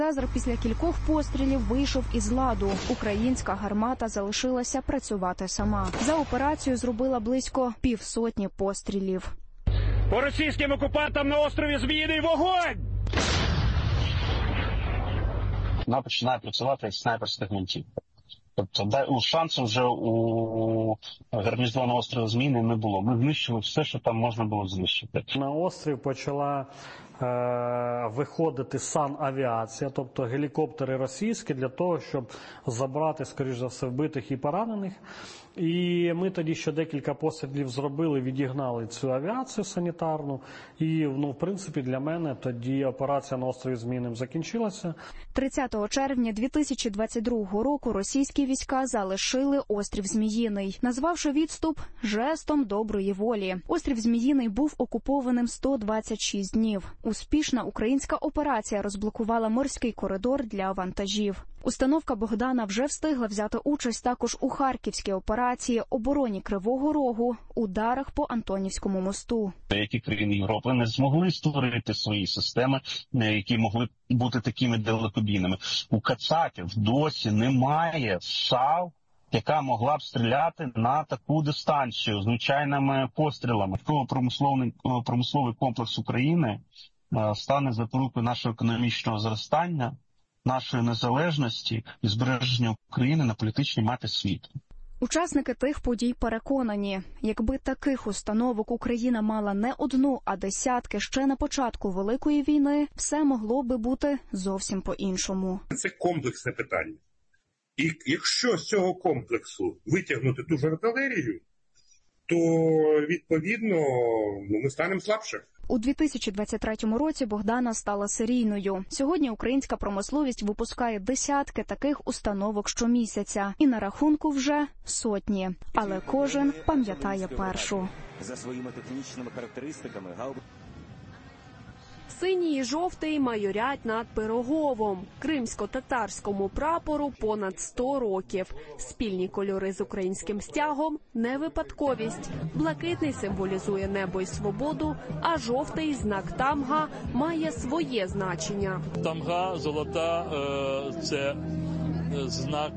Цезар після кількох пострілів вийшов із ладу. Українська гармата залишилася працювати сама. За операцію зробила близько 150 пострілів. По російським окупантам на острові Зміїний вогонь! Вона починає працювати як снайперська гвинтівка. Тобто шансу вже у гарнізону острова Зміїний не було. Ми знищили все, що там можна було знищити. На острів почала виходити санавіація, тобто гелікоптери російські, для того, щоб забрати, скоріш за все, вбитих і поранених. І ми тоді ще декілька пострілів зробили, відігнали цю авіацію санітарну. І, в принципі, для мене тоді операція на острові Зміїним закінчилася. 30 червня 2022 року російські війська залишили острів Зміїний, назвавши відступ жестом доброї волі. Острів Зміїний був окупованим 126 днів. Успішна українська операція розблокувала морський коридор для вантажів. Установка Богдана вже встигла взяти участь також у Харківській операції, обороні Кривого Рогу, ударах по Антонівському мосту. Деякі країни Європи не змогли створити свої системи, які могли бути такими далекобійними. У кацапів досі немає САУ, яка могла б стріляти на таку дистанцію звичайними пострілами. Промисловий комплекс України стане запорукою нашого економічного зростання, нашої незалежності і збереження України на політичній мапі світу. Учасники тих подій переконані, якби таких установок Україна мала не одну, а десятки ще на початку Великої війни, все могло би бути зовсім по-іншому. Це комплексне питання. І якщо з цього комплексу витягнути ту ж артилерію, то, відповідно, ми станемо слабше. У 2023 році Богдана стала серійною. Сьогодні українська промисловість випускає десятки таких установок щомісяця. І на рахунку вже сотні. Але кожен пам'ятає першу. За своїми технічними характеристиками Синій і жовтий майорять над Пироговом. Кримсько-татарському прапору понад 100 років. Спільні кольори з українським стягом – не випадковість. Блакитний символізує небо і свободу, а жовтий – знак тамга – має своє значення. Тамга, золота – це знак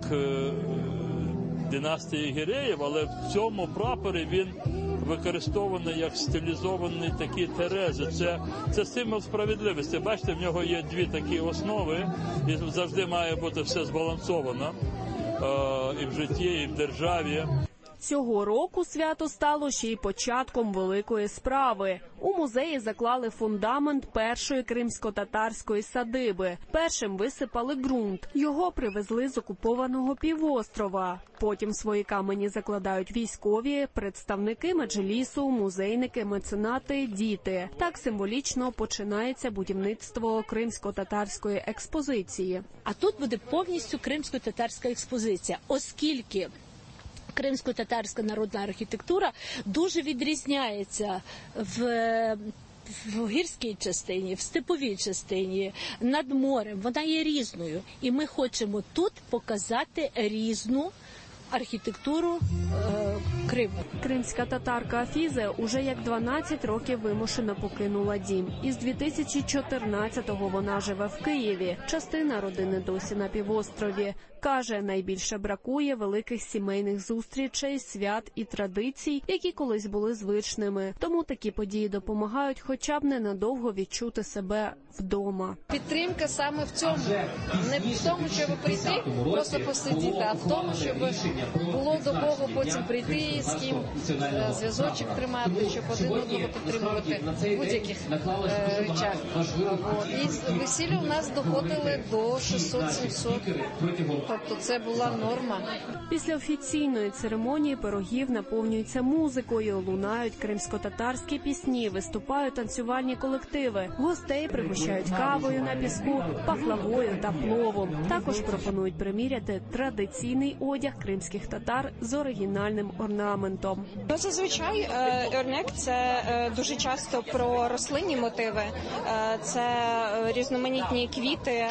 династії Гіреїв, але в цьому прапорі він використований як стилізовані такі терези. Це символ справедливості. Бачите, в нього є дві такі основи, і завжди має бути все збалансовано і в житті, і в державі. Цього року свято стало ще й початком великої справи. У музеї заклали фундамент першої кримсько-татарської садиби. Першим висипали ґрунт. Його привезли з окупованого півострова. Потім свої камені закладають військові, представники меджлісу, музейники, меценати, діти. Так символічно починається будівництво кримсько-татарської експозиції. А тут буде повністю кримсько-татарська експозиція, оскільки кримсько-татарська народна архітектура дуже відрізняється в гірській частині, в степовій частині, над морем. Вона є різною. І ми хочемо тут показати різну архітектуру Криму. Кримська татарка Афізе уже як 12 років вимушено покинула дім. Із 2014-го вона живе в Києві. Частина родини досі на півострові. Каже, найбільше бракує великих сімейних зустрічей, свят і традицій, які колись були звичними. Тому такі події допомагають хоча б ненадовго відчути себе вдома. Підтримка саме в цьому. Не в тому, щоб прийти, просто посидіти, а в тому, щоб було до кого потім прийти, з ким зв'язочок тримати, щоб один одного підтримувати в будь-яких речах. І весілля у нас доходили до 600-700. Тобто це була норма. Після офіційної церемонії пирогів наповнюються музикою, лунають кримсько-татарські пісні, виступають танцювальні колективи. Гостей пригощають кавою на піску, пахлавою та пловом. Також пропонують приміряти традиційний одяг кримських татар з оригінальним орнаментом. Зазвичай ернек – це дуже часто про рослинні мотиви. Це різноманітні квіти,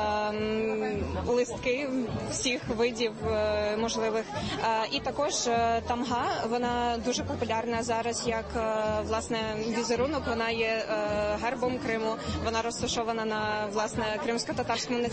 листки всіх видів можливих. І також тамга, вона дуже популярна зараз як, власне, візерунок. Вона є гербом Криму, вона розташована на, власне, кримсько-татарському